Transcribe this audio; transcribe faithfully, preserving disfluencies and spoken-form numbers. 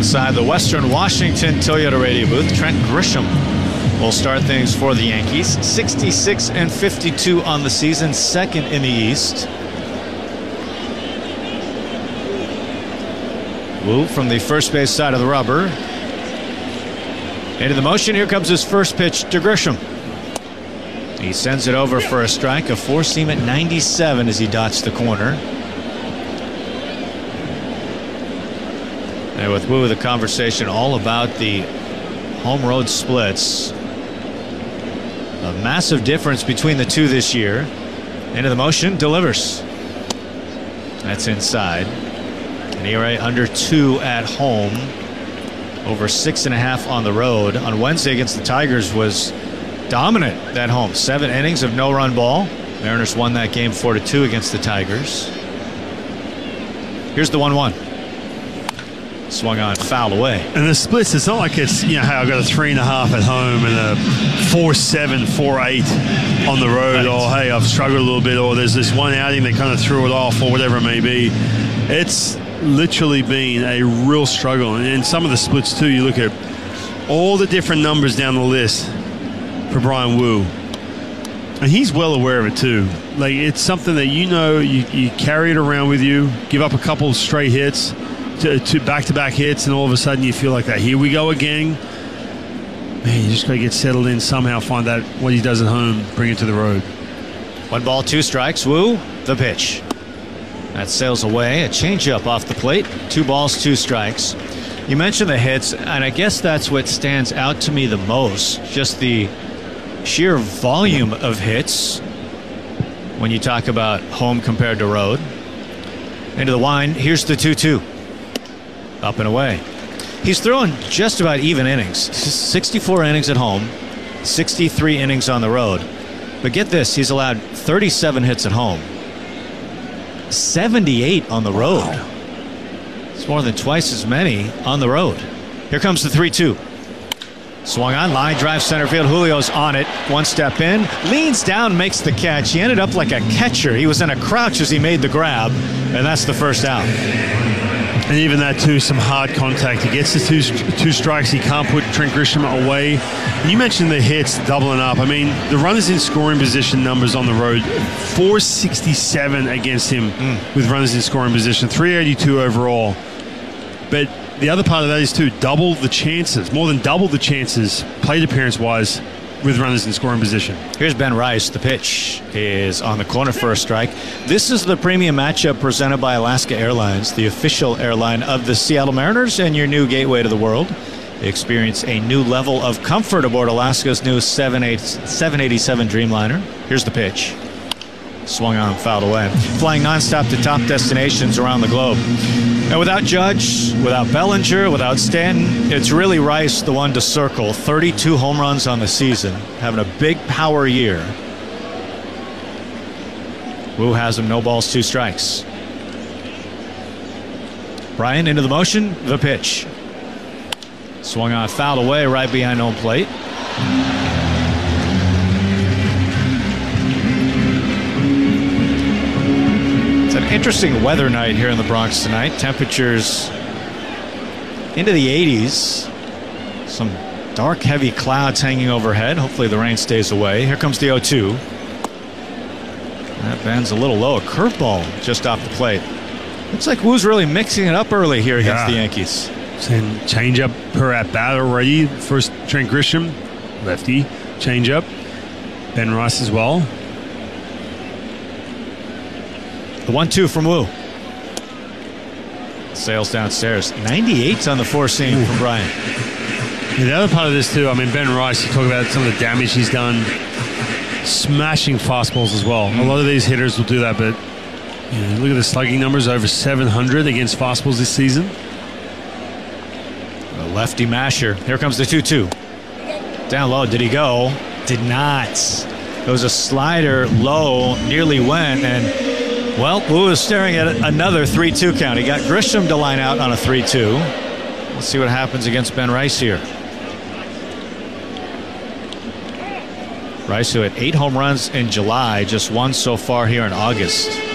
inside the Western Washington Toyota radio booth. Trent Grisham will start things for the Yankees. sixty-six and fifty-two on the season, second in the East. Woo from the first base side of the rubber. Into the motion. Here comes his first pitch to Grisham. He sends it over for a strike, a four-seam at ninety-seven as he dots the corner. And with Woo, the conversation all about the home road splits. A massive difference between the two this year. Into the motion, delivers. That's inside. An E R A under two at home. Over six and a half on the road. On Wednesday against the Tigers was dominant at home. Seven innings of no-run ball. Mariners won that game four to two against the Tigers. Here's the one one. Swung on, foul away. And the splits, it's not like it's, you know, hey, I've got a three and a half at home and a four seven, four eight on the road, right. Or hey, I've struggled a little bit, or there's this one outing that kind of threw it off, or whatever it may be. It's literally been a real struggle. And in some of the splits too, you look at all the different numbers down the list for Bryan Woo. And he's well aware of it too. Like, it's something that, you know, you, you carry it around with you, give up a couple of straight hits, to, to back-to-back hits, and all of a sudden you feel like that. Here we go again. Man, you just got to get settled in somehow, find out what he does at home, bring it to the road. One ball, two strikes. Woo, the pitch. That sails away. A changeup off the plate. Two balls, two strikes. You mentioned the hits, and I guess that's what stands out to me the most. Just the sheer volume of hits when you talk about home compared to road. Into the wind. Here's the two two. Up and away. He's thrown just about even innings. sixty-four innings at home, sixty-three innings on the road. But get this, he's allowed thirty-seven hits at home, seventy-eight on the road. Wow. It's more than twice as many on the road. Here comes the three two. Swung on, line drive center field. Julio's on it. One step in, leans down, makes the catch. He ended up like a catcher. He was in a crouch as he made the grab, and that's the first out. And even that too, some hard contact. He gets the two two strikes. He can't put Trent Grisham away. You mentioned the hits doubling up. I mean, the runners in scoring position numbers on the road, four sixty-seven against him mm. with runners in scoring position, three eighty-two overall. But the other part of that is too, double the chances, more than double the chances, plate appearance-wise, with runners in scoring position. Here's Ben Rice. The pitch is on the corner for a strike. This is the premium matchup presented by Alaska Airlines, the official airline of the Seattle Mariners and your new gateway to the world. Experience a new level of comfort aboard Alaska's new seven eighty-seven Dreamliner. Here's the pitch. Swung on, fouled away. Flying nonstop to top destinations around the globe. And without Judge, without Bellinger, without Stanton, it's really Rice the one to circle. thirty-two home runs on the season, having a big power year. Woo has him, no balls, two strikes. Bryan into the motion, the pitch. Swung on, fouled away right behind home plate. Interesting weather night here in the Bronx tonight. Temperatures into the eighties. Some dark, heavy clouds hanging overhead. Hopefully the rain stays away. Here comes the oh two. That bends a little low. A curveball just off the plate. Looks like Woo's really mixing it up early here against yeah. the Yankees. And changeup per at bat already. First Trent Grisham, lefty, changeup. Ben Rice as well. The one two from Woo. Sails downstairs. ninety-eight's on the four-seam from Bryan. And the other part of this, too, I mean, Ben Rice, you talk about some of the damage he's done. Smashing fastballs as well. Mm. A lot of these hitters will do that, but you know, look at the slugging numbers, over seven hundred against fastballs this season. A lefty masher. Here comes the two two. Down low. Did he go? Did not. It was a slider low, nearly went, and well, Woo is staring at another three two count. He got Grisham to line out on a three two. Let's see what happens against Ben Rice here. Rice, who had eight home runs in July, just one so far here in August.